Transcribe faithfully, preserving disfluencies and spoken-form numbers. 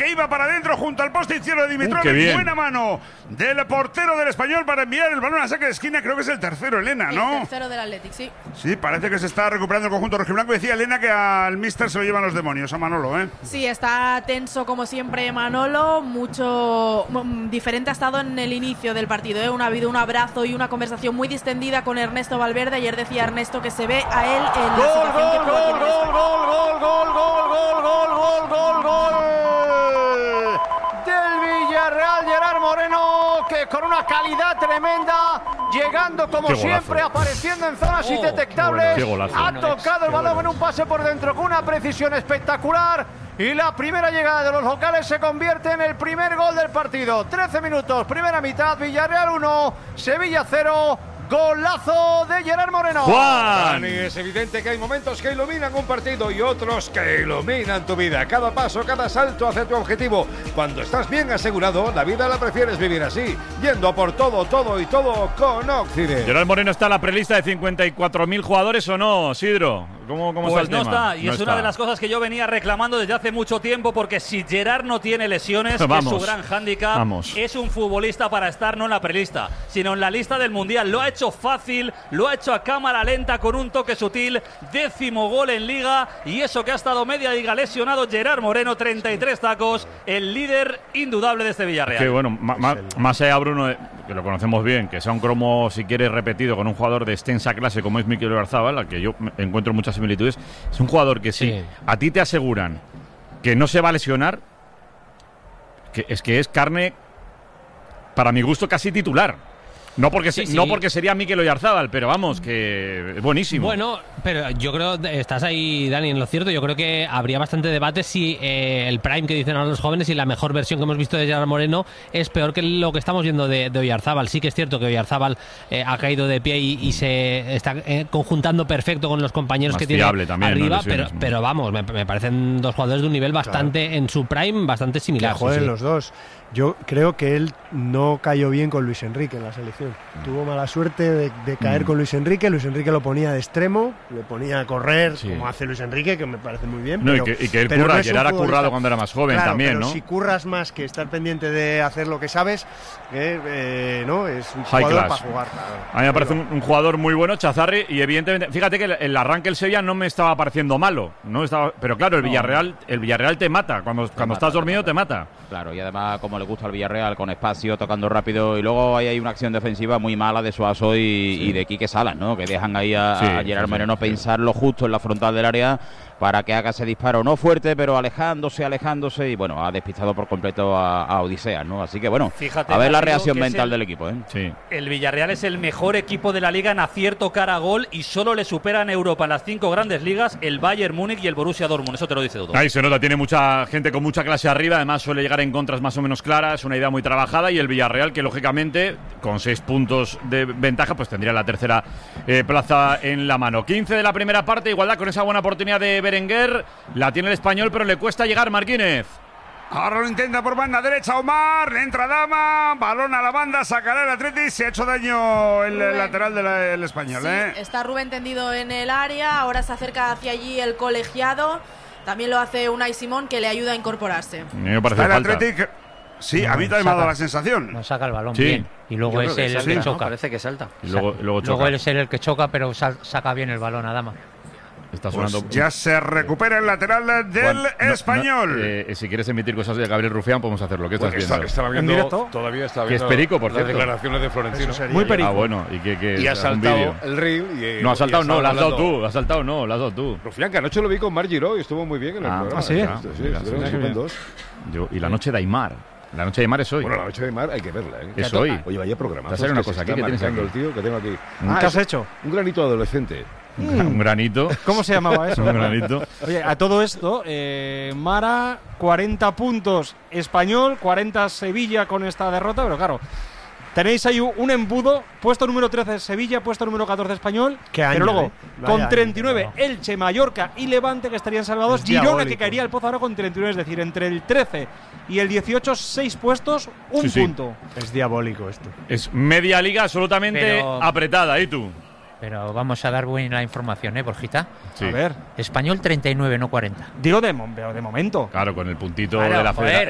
que iba para adentro junto al poste izquierdo de Dimitrov. Uh, buena mano del portero del Español para enviar el balón a saque de esquina. Creo que es el tercero, Elena, ¿no? El tercero del Athletic, sí. Sí, parece que se está recuperando el conjunto rojiblanco. Decía Elena que al míster se lo llevan los demonios, a Manolo, ¿eh? Sí, está tenso como siempre Manolo. Mucho mm, diferente ha estado en el inicio del partido, ¿eh? Un, ha habido un abrazo y una conversación muy distendida con Ernesto Valverde. Ayer decía Ernesto que se ve a él en la gol, situación gol, que tuvo gol, aquí en el gol, Español. gol, gol, gol, gol, gol, gol, gol, gol, gol del Villarreal, Gerard Moreno, que con una calidad tremenda, llegando como siempre, apareciendo en zonas oh, indetectables, qué bueno, qué ha golazo. tocado el balón en un pase por dentro con una precisión espectacular. Y la primera llegada de los locales se convierte en el primer gol del partido. trece minutos, primera mitad, Villarreal uno, Sevilla cero. Golazo de Gerard Moreno. Juan. Dani, es evidente que hay momentos que iluminan un partido y otros que iluminan tu vida. Cada paso, cada salto hacia tu objetivo. Cuando estás bien asegurado, la vida la prefieres vivir así, yendo a por todo, todo y todo con Occident. ¿Gerard Moreno está en la prelista de cincuenta y cuatro mil jugadores o no, Sidro? ¿Cómo, cómo pues está el no tema? está, y no es está. una de las cosas que yo venía reclamando desde hace mucho tiempo, porque si Gerard no tiene lesiones, Vamos. que es su gran hándicap, Vamos. es un futbolista para estar no en la prelista, sino en la lista del Mundial. Lo ha hecho fácil, lo ha hecho a cámara lenta con un toque sutil, décimo gol en Liga, y eso que ha estado media liga lesionado Gerard Moreno, treinta y tres tacos, el líder indudable de este Villarreal. Que bueno, ma, ma, más allá, Bruno, eh, que lo conocemos bien, que sea un cromo, si quieres, repetido con un jugador de extensa clase como es Mikel Oyarzabal, al que yo encuentro muchas similitudes, es un jugador que si sí. a ti te aseguran que no se va a lesionar, que es que es carne, para mi gusto, casi titular. No porque, sí, se, sí. no porque sería Mikel Oyarzabal, pero vamos, que es buenísimo. Bueno, pero yo creo, estás ahí, Dani, en lo cierto. Yo creo que habría bastante debate si eh, el prime que dicen ahora los jóvenes y la mejor versión que hemos visto de Gerard Moreno es peor que lo que estamos viendo de, de Oyarzabal. Sí que es cierto que Oyarzabal eh, ha caído de pie y, y se está eh, conjuntando perfecto con los compañeros más que tiene también, arriba, ¿no? pero, pero vamos, me, me parecen dos jugadores de un nivel bastante, claro. en su prime, bastante similar. Que jueguen sí, sí. los dos. Yo creo que él no cayó bien con Luis Enrique en la selección. Mm. Tuvo mala suerte de, de caer mm. con Luis Enrique. Luis Enrique lo ponía de extremo, le ponía a correr, sí. como hace Luis Enrique, que me parece muy bien. No, pero, y, que, y que él curra, no Gerard ha currado cuando era más joven, claro, también, pero ¿no? si curras más que estar pendiente de hacer lo que sabes, eh, eh, no es un High jugador class. para jugar. Claro. A mí me parece un, un jugador muy bueno, Chazarri, y evidentemente, fíjate que el, el arranque del Sevilla no me estaba pareciendo malo, no estaba, pero claro, el no. Villarreal, el Villarreal te mata, cuando, te cuando mata, estás dormido te mata. Claro, y además como le gusta al Villarreal, con espacio, tocando rápido, y luego ahí hay una acción defensiva muy mala de Suazo y, sí. y de Quique Salas, ¿no? Que dejan ahí a, sí, a Gerard sí, Moreno sí. pensarlo justo en la frontal del área para que haga ese disparo, no fuerte, pero alejándose, alejándose, y bueno, ha despistado por completo a, a Odisea, ¿no? Así que bueno, fíjate, a ver la reacción mental el, del equipo, ¿eh? Sí. El Villarreal es el mejor equipo de la Liga en acierto cara a gol, y solo le supera en Europa en las cinco grandes ligas el Bayern Múnich y el Borussia Dortmund, eso te lo dice todo. Ahí se nota, tiene mucha gente con mucha clase arriba, además suele llegar en contras más o menos claras, una idea muy trabajada, y el Villarreal que lógicamente con seis puntos de ventaja pues tendría la tercera eh, plaza en la mano. quince de la primera parte, igualdad con esa buena oportunidad de Berenguer. La tiene el Español, pero le cuesta llegar Marquínez. Ahora lo intenta por banda derecha Omar, le entra Dama, balón a la banda, sacará el Atleti, se ha hecho daño el Rubén. lateral del de Español. Sí, ¿eh? Está Rubén tendido en el área, ahora se acerca hacia allí el colegiado, también lo hace Unai Simón, que le ayuda a incorporarse. Me parece está el falta. Atleti, sí, no, a mí también me ha dado la sensación. No saca el balón sí. bien, y luego es él el que, que choca. ¿no? Parece que salta. Y luego, luego, choca. luego él es él el que choca, pero sal, saca bien el balón a Dama. Está sonando. Pues ya se recupera el lateral del bueno, no, No, Español. eh, si quieres emitir cosas de Gabriel Rufián, podemos hacerlo. ¿Qué estás bueno, viendo? Estaba viendo directo? Todavía está viendo. Que es perico, por cierto. Las declaraciones de Florentino. Muy perico. Ah, bueno. Y que, que y ha saltado el reel. Y, no, ha saltado, no, lo has dado tú. Lo has saltado, no, lo has dado tú. Rufián, que anoche lo vi con Mar Giró y estuvo muy bien en el ah, programa. ¿Ah, sí? Ah, sí, sí, sí, sí, Yo, y la noche de Aymar. La noche de Aymar es hoy. Bueno, la noche de Aymar hay que verla, ¿eh? Es hoy. Oye, vaya programa. Te hacer una cosa aquí que tienes aquí. El tío que tengo aquí. Ah, ¿qué has hecho? Un granito adolescente. Mm. Un granito. ¿Cómo se llamaba eso? Un granito. Oye, a todo esto, eh, Mara, cuarenta puntos Español, cuarenta Sevilla con esta derrota, pero claro, tenéis ahí un embudo, puesto número trece Sevilla, puesto número catorce Español, ¿Qué año, pero luego eh? con treinta y nueve año, no. Elche, Mallorca y Levante, que estarían salvados, Girona, que caería al pozo ahora con treinta y nueve, es decir, entre el trece y el dieciocho, seis puestos, un sí, punto. Sí. Es diabólico esto. Es media liga absolutamente pero... apretada, ¿y tú? Pero vamos a dar buena información, ¿eh, Borjita? Sí. A ver. Español treinta y nueve, no cuarenta. Digo de, mo de momento. Claro, con el puntito claro, de la federación.